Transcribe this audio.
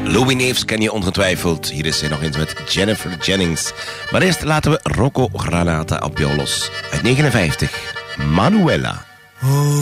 Louis Neefs ken je ongetwijfeld. Hier is hij nog eens met Jennifer Jennings. Maar eerst laten we Rocco Granata op jou los. Uit 59, Manuela.